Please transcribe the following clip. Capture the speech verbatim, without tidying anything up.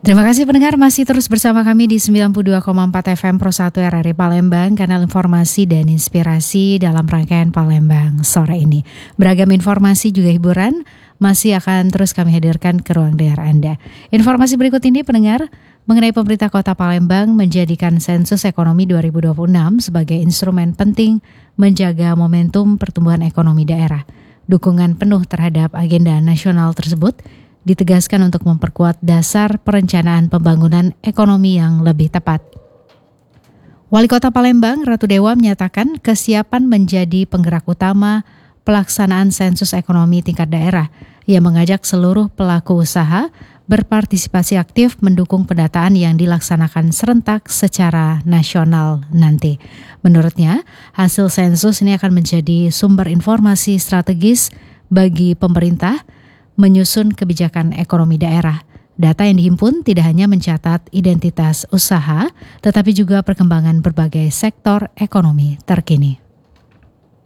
Terima kasih pendengar masih terus bersama kami di sembilan puluh dua koma empat F M Pro satu R R I Palembang, kanal informasi dan inspirasi dalam rangkaian Palembang sore ini. Beragam informasi juga hiburan masih akan terus kami hadirkan ke ruang dengar Anda. Informasi berikut ini pendengar mengenai pemerintah Kota Palembang menjadikan sensus ekonomi dua ribu dua puluh enam sebagai instrumen penting menjaga momentum pertumbuhan ekonomi daerah. Dukungan penuh terhadap agenda nasional tersebut ditegaskan untuk memperkuat dasar perencanaan pembangunan ekonomi yang lebih tepat. Wali Kota Palembang, Ratu Dewa, menyatakan kesiapan menjadi penggerak utama pelaksanaan sensus ekonomi tingkat daerah. Ia mengajak seluruh pelaku usaha berpartisipasi aktif mendukung pendataan yang dilaksanakan serentak secara nasional nanti. Menurutnya, hasil sensus ini akan menjadi sumber informasi strategis bagi pemerintah menyusun kebijakan ekonomi daerah. Data yang dihimpun tidak hanya mencatat identitas usaha, tetapi juga perkembangan berbagai sektor ekonomi terkini.